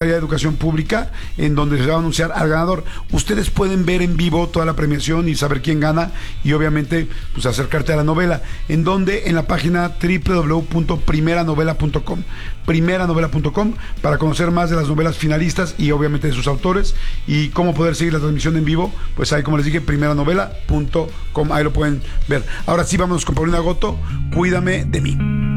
Secretaría de Educación Pública, en donde se va a anunciar al ganador. Ustedes pueden ver en vivo toda la premiación y saber quién gana y obviamente pues acercarte a la novela. ¿En donde? En la página www.primeranovela.com para conocer más de las novelas finalistas y obviamente de sus autores y cómo poder seguir la transmisión en vivo. Pues ahí, como les dije, primeranovela.com, ahí lo pueden ver. Ahora sí, vámonos con Paulina Goto, Cuídame de mí.